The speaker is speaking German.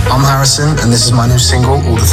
I'm Harrison, and this is my new single, All the